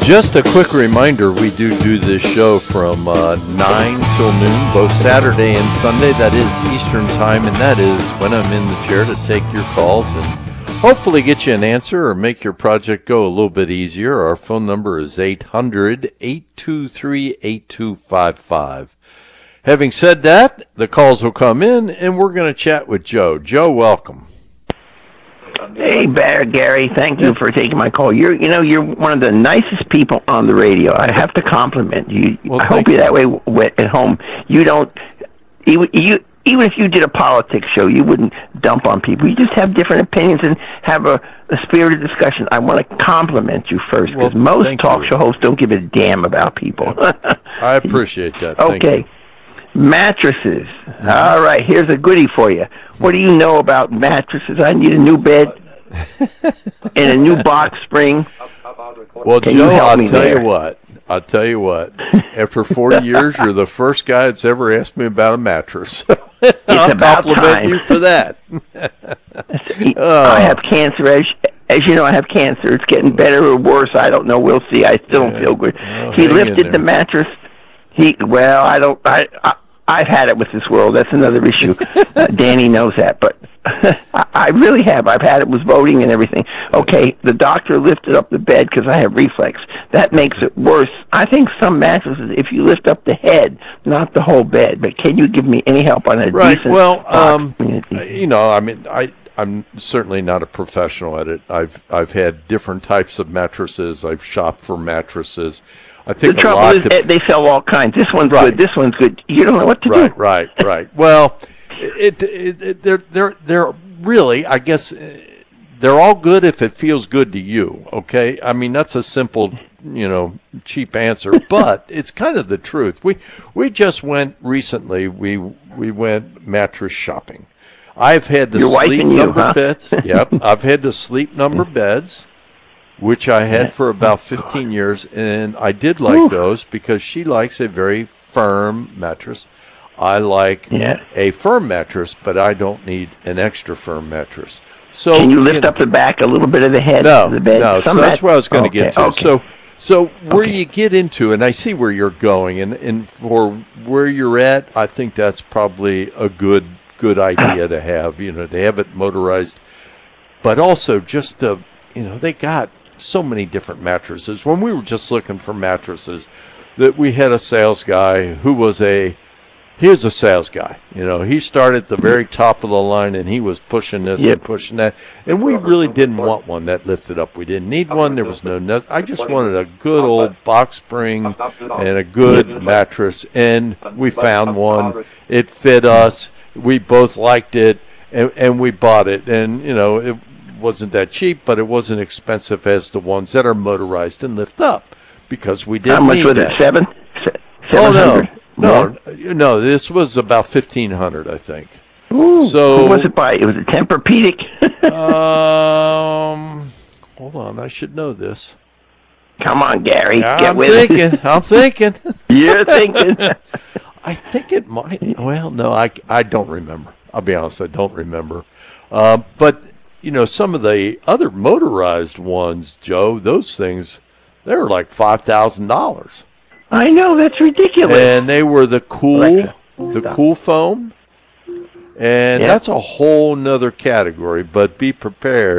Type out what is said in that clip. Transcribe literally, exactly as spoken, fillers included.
Just a quick reminder, we do do this show from uh, nine till noon, both Saturday and Sunday. That is Eastern Time, and that is when I'm in the chair to take your calls and hopefully get you an answer or make your project go a little bit easier. Our phone number is eight hundred, eight two three, eight two five five. Having said that, the calls will come in, and we're going to chat with Joe. Joe, welcome. Hey, Bear, Gary, thank you for taking my call. You're, you know, you're one of the nicest people on the radio. I have to compliment you. Well, I hope you're that way w- at home. You don't, you, you, even if you did a politics show, you wouldn't dump on people. You just have different opinions and have a, a spirited discussion. I want to compliment you first, because well, most talk you. show hosts don't give a damn about people. I appreciate that. Okay. Thank you. Mattresses. Mm-hmm. All right, here's a goodie for you. What do you know about mattresses? I need a new bed and a new box spring. Well, Can Joe, you I'll tell there? you what. I'll tell you what. After forty years, you're the first guy that's ever asked me about a mattress. It's I'll about compliment time. you for that. oh. I have cancer, as as you know. I have cancer. It's getting better or worse. I don't know. We'll see. I still yeah. don't feel good. Well, he lifted the mattress. He well, I don't. I, I I've had it with this world. That's another issue. uh, Danny knows that, but I, I really have. I've had it with voting and everything. Okay, the doctor lifted up the bed because I have reflex. That makes it worse. I think some mattresses, if you lift up the head, not the whole bed. But can you give me any help on a right. decent Well, box? um, you know, I mean, I. I'm certainly not a professional at it. I've I've had different types of mattresses. I've shopped for mattresses. I think the trouble a lot is to, they sell all kinds. This one's right. good. This one's good. You don't know what to right, do. Right, right, right. Well, it, it, it they're they're they're really, I guess, they're all good if it feels good to you. Okay, I mean that's a simple, you know, cheap answer, but it's kind of the truth. We we just went recently. We we went mattress shopping. I've had the Your sleep you, number huh? beds. Yep, I've had the sleep number beds, which I had for about fifteen years, and I did like Ooh. those because she likes a very firm mattress. I like yeah. a firm mattress, but I don't need an extra firm mattress. So can you lift you know, up the back a little bit of the head no, of the bed? No, Some so that's mat- where I was going okay, to get to. Okay. So, so where okay. you get into, and I see where you're going, and, and for where you're at, I think that's probably a good good idea to have, you know, to have it motorized, but also just to, you know, they got so many different mattresses. When we were just looking for mattresses, that we had a sales guy who was a, he was a sales guy, you know, he started at the very top of the line and he was pushing this yep. and pushing that, and we really didn't want one that lifted up. We didn't need one. There was no, no I just wanted a good old box spring and a good mattress, and we found one. It fit us. We both liked it, and, and we bought it. And, you know, it wasn't that cheap, but it wasn't expensive as the ones that are motorized and lift up, because we didn't How much need was that. it? Seven? Oh, no. No, no, this was about fifteen hundred dollars, I think. Ooh, so, who was it by? It was a Tempur-Pedic? um, hold on, I should know this. Come on, Gary, I'm get with thinking, it. I'm thinking. You're thinking. I think it might. Well, no, I, I don't remember. I'll be honest, I don't remember. Uh, but, you know, some of the other motorized ones, Joe, those things, they were like five thousand dollars. I know, that's ridiculous. And they were the cool, Alexa, the stop. cool foam. And Yep. that's a whole nother category, but be prepared.